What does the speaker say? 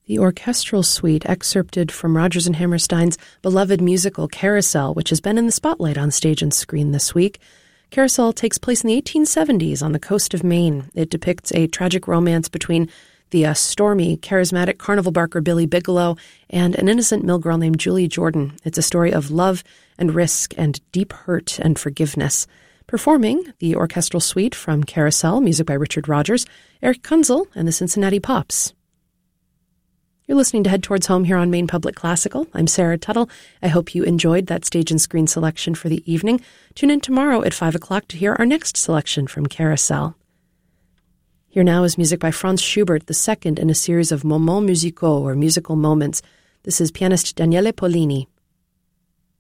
The orchestral suite excerpted from Rodgers and Hammerstein's beloved musical Carousel, which has been in the spotlight on stage and screen this week. Carousel takes place in the 1870s on the coast of Maine. It depicts a tragic romance between the stormy, charismatic carnival barker Billy Bigelow and an innocent mill girl named Julie Jordan. It's a story of love and risk and deep hurt and forgiveness. Performing the orchestral suite from Carousel, music by Richard Rodgers, Eric Kunzel and the Cincinnati Pops. You're listening to Head Towards Home here on Maine Public Classical. I'm Sarah Tuttle. I hope you enjoyed that stage and screen selection for the evening. Tune in tomorrow at 5 o'clock to hear our next selection from Carousel. Here now is music by Franz Schubert, the second in a series of moments musicaux, or musical moments. This is pianist Daniele Pollini.